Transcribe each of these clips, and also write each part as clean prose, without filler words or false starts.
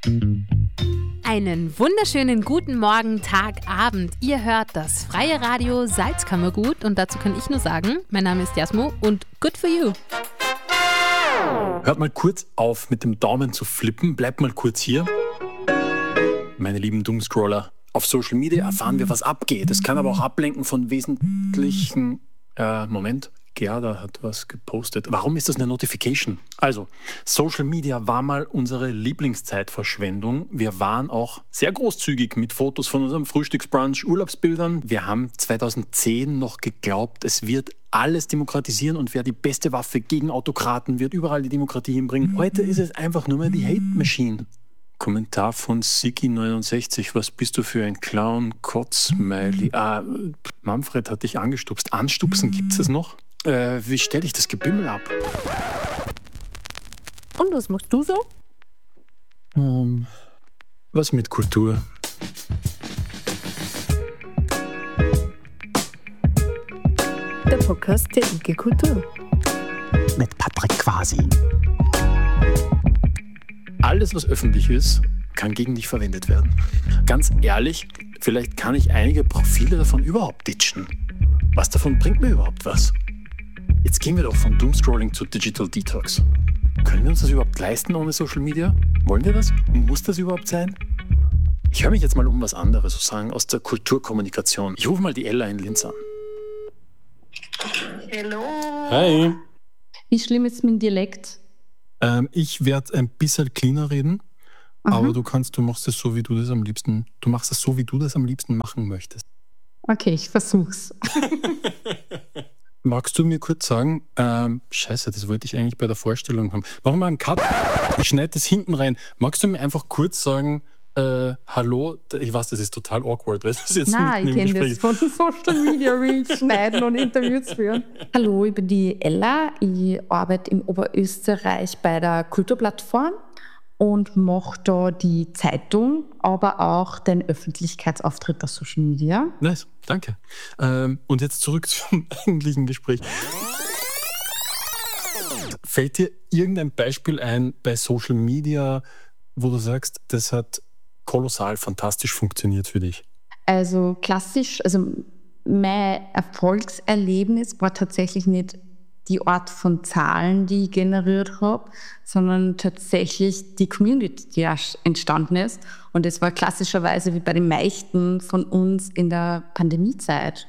Einen wunderschönen guten Morgen, Tag, Abend. Ihr hört das freie Radio Salzkammergut und dazu kann ich nur sagen, mein Name ist Jasmo und good for you. Hört mal kurz auf, mit dem Daumen zu flippen. Bleibt mal kurz hier. Meine lieben Doomscroller, auf Social Media erfahren wir, was abgeht. Es kann aber auch ablenken von wesentlichen... Gerda hat was gepostet. Warum ist das eine Notification? Also, Social Media war mal unsere Lieblingszeitverschwendung. Wir waren auch sehr großzügig mit Fotos von unserem Frühstücksbrunch, Urlaubsbildern. Wir haben 2010 noch geglaubt, es wird alles demokratisieren und wer die beste Waffe gegen Autokraten wird überall die Demokratie hinbringen. Heute ist es einfach nur mehr die Hate Machine. Kommentar von Siki69. Was bist du für ein Clown? Kotzsmiley. Manfred hat dich angestupst. Anstupsen, gibt's es noch? Wie stelle ich das Gebimmel ab? Und was machst du so? Was mit Kultur? Der Podcast der IG Kultur. Mit Patrick Quasi. Alles, was öffentlich ist, kann gegen dich verwendet werden. Ganz ehrlich, vielleicht kann ich einige Profile davon überhaupt ditchen. Was davon bringt mir überhaupt was? Jetzt gehen wir doch von Doomscrolling zu Digital Detox. Können wir uns das überhaupt leisten ohne Social Media? Wollen wir das? Muss das überhaupt sein? Ich höre mich jetzt mal um was anderes, sozusagen aus der Kulturkommunikation. Ich rufe mal die Ella in Linz an. Hallo. Hi. Wie schlimm ist mein Dialekt? Ich werde ein bisschen cleaner reden, aber du machst es so, wie du das am liebsten, machen möchtest. Okay, ich versuch's. Magst du mir kurz sagen, scheiße, das wollte ich eigentlich bei der Vorstellung haben. Machen wir einen Cut, ich schneide das hinten rein. Magst du mir einfach kurz sagen, hallo, ich weiß, das ist total awkward, weil das jetzt Nein, ich kenne das von Social Media Reels schneiden und Interviews führen. Hallo, ich bin die Ella, ich arbeite im Oberösterreich bei der Kulturplattform und mache da die Zeitung, aber auch den Öffentlichkeitsauftritt auf Social Media. Nice, danke. Und jetzt zurück zum eigentlichen Gespräch. Fällt dir irgendein Beispiel ein bei Social Media, wo du sagst, das hat kolossal fantastisch funktioniert für dich? Also klassisch, mein Erfolgserlebnis war tatsächlich nicht die Art von Zahlen, die ich generiert habe, sondern tatsächlich die Community, die entstanden ist. Und das war klassischerweise wie bei den meisten von uns in der Pandemiezeit,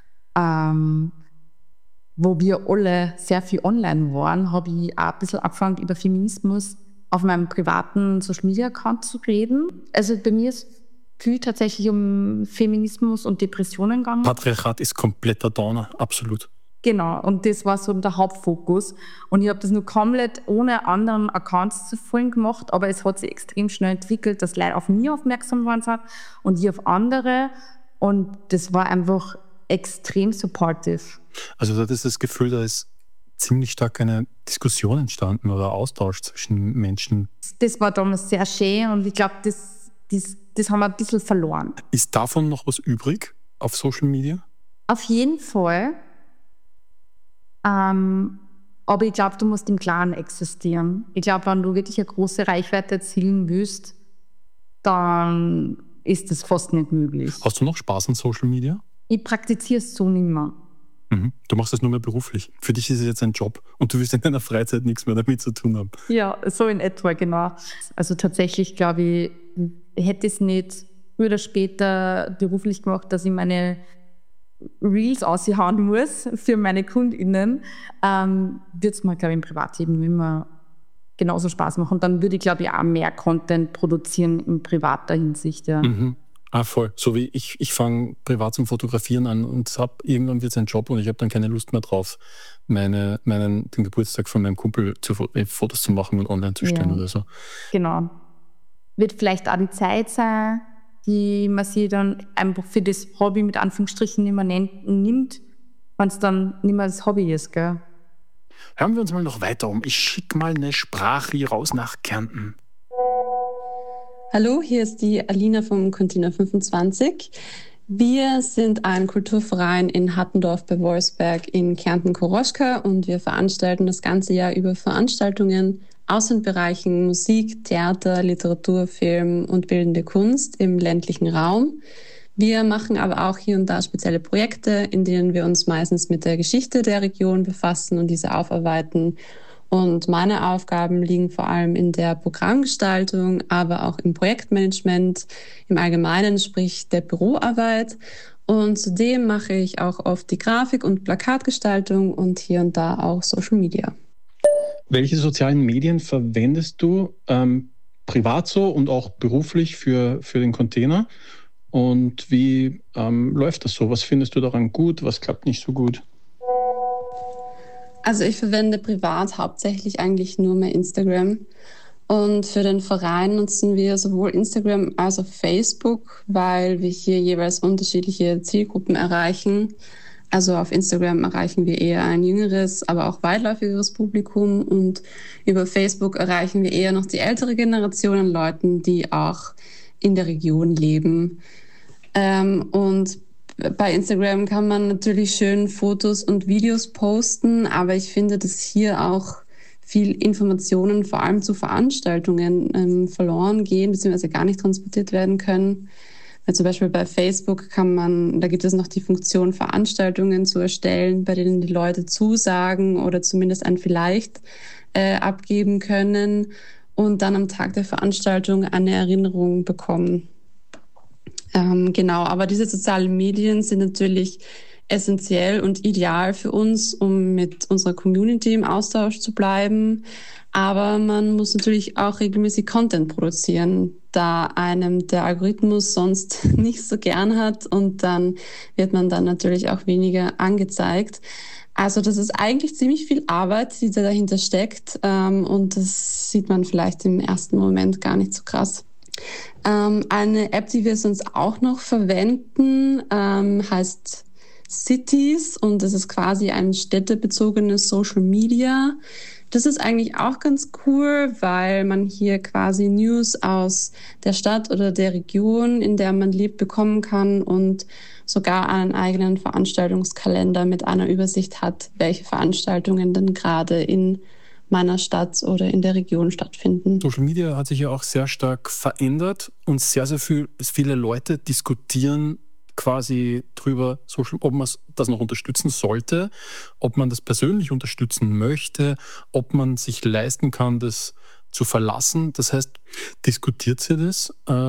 wo wir alle sehr viel online waren, habe ich auch ein bisschen angefangen, über Feminismus auf meinem privaten Social-Media-Account zu reden. Also bei mir ist viel tatsächlich um Feminismus und Depressionen gegangen. Patriarchat ist kompletter Downer, absolut. Genau, und das war so der Hauptfokus. Und ich habe das nur komplett ohne anderen Accounts zu folgen gemacht, aber es hat sich extrem schnell entwickelt, dass Leute auf mich aufmerksam geworden sind und ich auf andere. Und das war einfach extrem supportive. Also du hattest das Gefühl, da ist ziemlich stark eine Diskussion entstanden oder Austausch zwischen Menschen. Das war damals sehr schön und ich glaube, das haben wir ein bisschen verloren. Ist davon noch was übrig auf Social Media? Auf jeden Fall. Aber ich glaube, du musst im Klaren existieren. Ich glaube, wenn du wirklich eine große Reichweite erzielen willst, dann ist das fast nicht möglich. Hast du noch Spaß an Social Media? Ich praktiziere es so nicht mehr. Du machst das nur mehr beruflich. Für dich ist es jetzt ein Job und du willst in deiner Freizeit nichts mehr damit zu tun haben. Ja, so in etwa, genau. Also tatsächlich, glaube ich, hätte ich es nicht früher oder später beruflich gemacht, dass ich meine Reels aushauen muss für meine KundInnen, wird es mir, glaube ich, im Privatleben immer genauso Spaß machen. Und dann würde ich, glaube ich, auch mehr Content produzieren in privater Hinsicht. Ja. Voll. So wie ich fange privat zum Fotografieren an und irgendwann wird es ein Job und ich habe dann keine Lust mehr drauf, den Geburtstag von meinem Kumpel Fotos zu machen und online zu stellen oder so. Genau. Wird vielleicht auch die Zeit sein, die man sich dann einfach für das Hobby mit Anführungsstrichen nicht mehr nimmt, wenn es dann nicht mehr das Hobby ist. Gell? Hören wir uns mal noch weiter um. Ich schicke mal eine Sprache raus nach Kärnten. Hallo, hier ist die Alina vom Container 25. Wir sind ein Kulturverein in Hattendorf bei Wolfsberg in Kärnten-Koroschka und wir veranstalten das ganze Jahr über Veranstaltungen aus den Bereichen Musik, Theater, Literatur, Film und bildende Kunst im ländlichen Raum. Wir machen aber auch hier und da spezielle Projekte, in denen wir uns meistens mit der Geschichte der Region befassen und diese aufarbeiten. Und meine Aufgaben liegen vor allem in der Programmgestaltung, aber auch im Projektmanagement im Allgemeinen, sprich der Büroarbeit. Und zudem mache ich auch oft die Grafik- und Plakatgestaltung und hier und da auch Social Media. Welche sozialen Medien verwendest du privat so und auch beruflich für den Container? Und wie läuft das so? Was findest du daran gut? Was klappt nicht so gut? Also ich verwende privat hauptsächlich eigentlich nur mehr Instagram. Und für den Verein nutzen wir sowohl Instagram als auch Facebook, weil wir hier jeweils unterschiedliche Zielgruppen erreichen. Also auf Instagram erreichen wir eher ein jüngeres, aber auch weitläufigeres Publikum. Und über Facebook erreichen wir eher noch die ältere Generation an Leuten, die auch in der Region leben. Und bei Instagram kann man natürlich schön Fotos und Videos posten, aber ich finde, dass hier auch viel Informationen, vor allem zu Veranstaltungen, verloren gehen, beziehungsweise gar nicht transportiert werden können. Weil zum Beispiel bei Facebook da gibt es noch die Funktion, Veranstaltungen zu erstellen, bei denen die Leute zusagen oder zumindest ein Vielleicht abgeben können und dann am Tag der Veranstaltung eine Erinnerung bekommen. Genau, aber diese sozialen Medien sind natürlich essentiell und ideal für uns, um mit unserer Community im Austausch zu bleiben. Aber man muss natürlich auch regelmäßig Content produzieren, da einem der Algorithmus sonst nicht so gern hat und dann wird man dann natürlich auch weniger angezeigt. Also das ist eigentlich ziemlich viel Arbeit, die da dahinter steckt, und das sieht man vielleicht im ersten Moment gar nicht so krass. Eine App, die wir sonst auch noch verwenden, heißt Cities und das ist quasi ein städtebezogenes Social Media. Das ist eigentlich auch ganz cool, weil man hier quasi News aus der Stadt oder der Region, in der man lebt, bekommen kann und sogar einen eigenen Veranstaltungskalender mit einer Übersicht hat, welche Veranstaltungen denn gerade in meiner Stadt oder in der Region stattfinden. Social Media hat sich ja auch sehr stark verändert und sehr, sehr viele Leute diskutieren quasi drüber, ob man das noch unterstützen sollte, ob man das persönlich unterstützen möchte, ob man sich leisten kann, das zu verlassen. Das heißt, diskutiert ihr das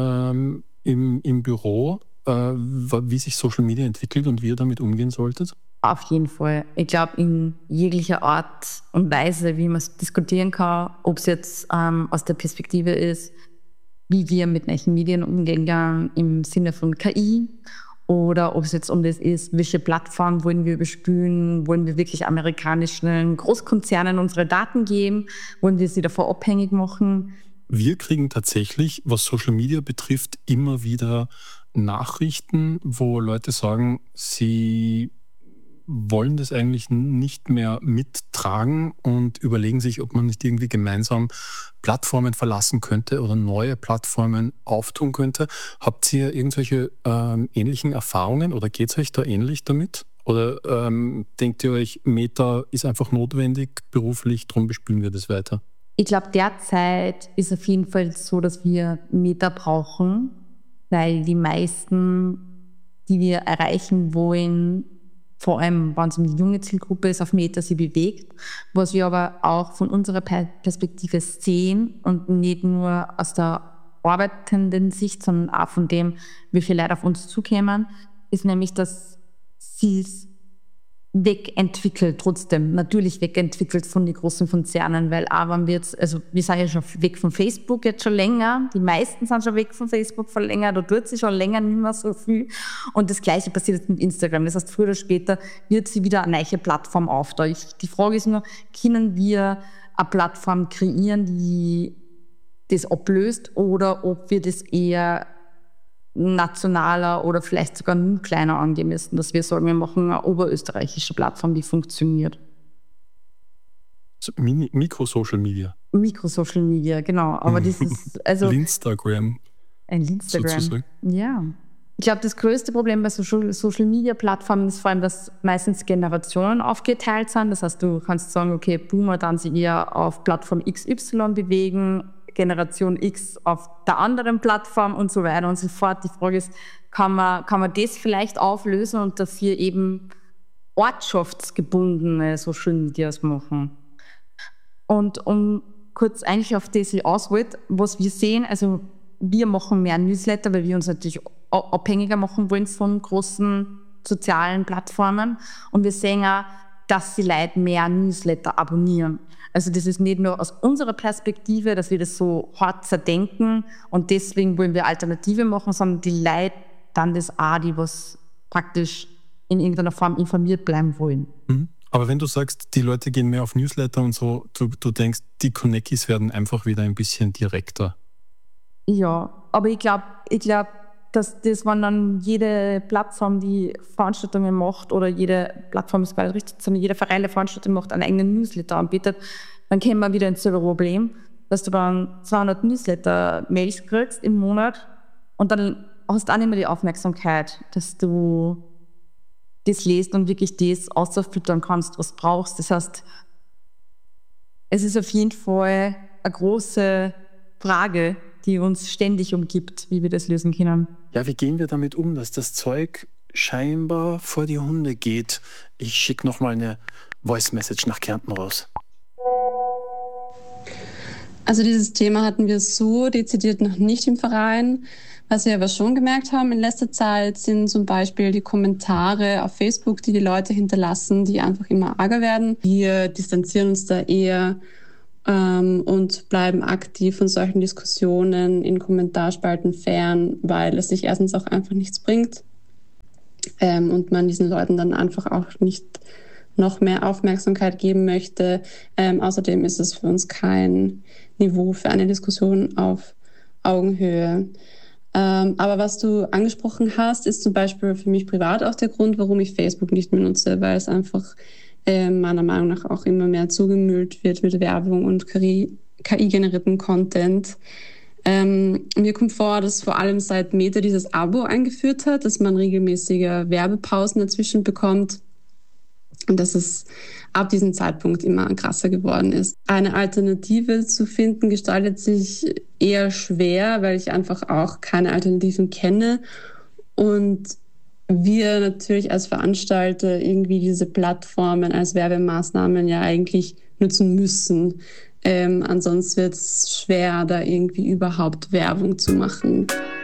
im Büro, wie sich Social Media entwickelt und wie ihr damit umgehen solltet? Auf jeden Fall. Ich glaube, in jeglicher Art und Weise, wie man es diskutieren kann, ob es jetzt aus der Perspektive ist, wie wir mit welchen Medien umgehen im Sinne von KI, oder ob es jetzt um das ist, welche Plattform wollen wir überspülen, wollen wir wirklich amerikanischen Großkonzernen unsere Daten geben, wollen wir sie davon abhängig machen. Wir kriegen tatsächlich, was Social Media betrifft, immer wieder Nachrichten, wo Leute sagen, sie wollen das eigentlich nicht mehr mittragen und überlegen sich, ob man nicht irgendwie gemeinsam Plattformen verlassen könnte oder neue Plattformen auftun könnte. Habt ihr irgendwelche ähnlichen Erfahrungen oder geht es euch da ähnlich damit? Oder denkt ihr euch, Meta ist einfach notwendig beruflich, darum bespielen wir das weiter? Ich glaube, derzeit ist auf jeden Fall so, dass wir Meta brauchen, weil die meisten, die wir erreichen wollen, vor allem, wenn es um die junge Zielgruppe ist, auf Meta sie bewegt. Was wir aber auch von unserer Perspektive sehen und nicht nur aus der arbeitenden Sicht, sondern auch von dem, wie viele Leute auf uns zukommen, ist nämlich, dass sie es wegentwickelt, trotzdem natürlich wegentwickelt von den großen Konzernen, weil auch wenn wir jetzt, also wir sind ja schon weg von Facebook jetzt schon länger, die meisten sind schon weg von Facebook schon länger, da tut sich schon länger nicht mehr so viel und das Gleiche passiert jetzt mit Instagram, das heißt, früher oder später wird sie wieder eine neue Plattform auftauchen. Die Frage ist nur, können wir eine Plattform kreieren, die das ablöst oder ob wir das eher nationaler oder vielleicht sogar nur kleiner angehen müssen, dass wir sagen, wir machen eine oberösterreichische Plattform, die funktioniert. Mikro-Social Media. Mikro-Social Media, genau. Aber das ist also Linstagram. ein Linstagram. Sozusagen. Ja. Ich glaube, das größte Problem bei Social-Media-Plattformen ist vor allem, dass meistens Generationen aufgeteilt sind. Das heißt, du kannst sagen, okay, Boomer dann sich eher auf Plattform XY bewegen, Generation X auf der anderen Plattform und so weiter und so fort. Die Frage ist, kann man das vielleicht auflösen und dafür eben ortschaftsgebundene Social Medias machen? Und um kurz eigentlich auf das ausholt, was wir sehen, also wir machen mehr Newsletter, weil wir uns natürlich abhängiger machen wollen von großen sozialen Plattformen. Und wir sehen auch, dass die Leute mehr Newsletter abonnieren. Also das ist nicht nur aus unserer Perspektive, dass wir das so hart zerdenken und deswegen wollen wir Alternative machen, sondern die Leute dann das auch, die was praktisch in irgendeiner Form informiert bleiben wollen. Aber wenn du sagst, die Leute gehen mehr auf Newsletter und so, du denkst, die Connecties werden einfach wieder ein bisschen direkter. Ja, aber ich glaube, dass das, wenn dann jede Plattform, die Veranstaltungen macht, oder jede Plattform ist gar nicht richtig, sondern jeder Verein, der Veranstaltungen macht, einen eigenen Newsletter anbietet, dann kommen wir wieder ins selbe Problem, dass du dann 200 Newsletter-Mails kriegst im Monat und dann hast du auch nicht mehr die Aufmerksamkeit, dass du das liest und wirklich das ausfiltern kannst, was du brauchst. Das heißt, es ist auf jeden Fall eine große Frage, die uns ständig umgibt, wie wir das lösen können. Ja, wie gehen wir damit um, dass das Zeug scheinbar vor die Hunde geht? Ich schicke nochmal eine Voice-Message nach Kärnten raus. Also dieses Thema hatten wir so dezidiert noch nicht im Verein. Was wir aber schon gemerkt haben in letzter Zeit, sind zum Beispiel die Kommentare auf Facebook, die Leute hinterlassen, die einfach immer arger werden. Wir distanzieren uns da eher und bleiben aktiv von solchen Diskussionen in Kommentarspalten fern, weil es sich erstens auch einfach nichts bringt und man diesen Leuten dann einfach auch nicht noch mehr Aufmerksamkeit geben möchte. Außerdem ist es für uns kein Niveau für eine Diskussion auf Augenhöhe. Aber was du angesprochen hast, ist zum Beispiel für mich privat auch der Grund, warum ich Facebook nicht mehr nutze, weil es einfach meiner Meinung nach auch immer mehr zugemüllt wird mit Werbung und KI-generierten Content. Mir kommt vor, dass vor allem seit Meta dieses Abo eingeführt hat, dass man regelmäßige Werbepausen dazwischen bekommt und dass es ab diesem Zeitpunkt immer krasser geworden ist. Eine Alternative zu finden gestaltet sich eher schwer, weil ich einfach auch keine Alternativen kenne und wir natürlich als Veranstalter irgendwie diese Plattformen als Werbemaßnahmen ja eigentlich nutzen müssen. Ansonsten wird es schwer, da irgendwie überhaupt Werbung zu machen.